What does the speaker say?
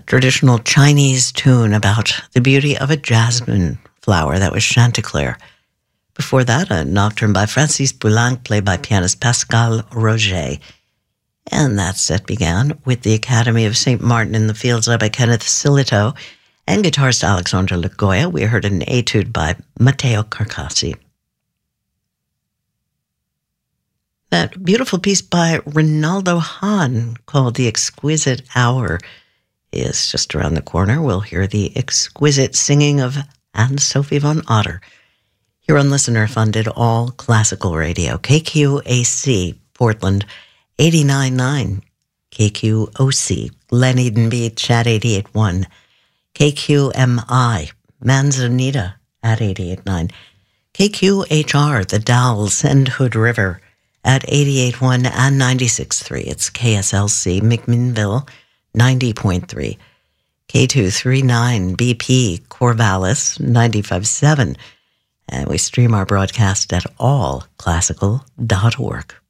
traditional Chinese tune about the beauty of a jasmine flower. That was Chanticleer. Before that, a nocturne by Francis Poulenc, played by pianist Pascal Roger. And that set began with the Academy of St. Martin in the Fields, led by Kenneth Silito, and guitarist Alexandre Lagoya. We heard an etude by Matteo Carcassi. That beautiful piece by Rinaldo Hahn called The Exquisite Hour is just around the corner. We'll hear the exquisite singing of Anne-Sophie von Otter here on listener-funded all-classical radio. KQAC, Portland, 89.9. KQOC, Glen Eden Beach at 88.1. KQMI, Manzanita at 88.9. KQHR, The Dalles and Hood River at 88.1 and 96.3. It's KSLC, McMinnville, 90.3. K239 BP, Corvallis, 95.7. And we stream our broadcast at allclassical.org.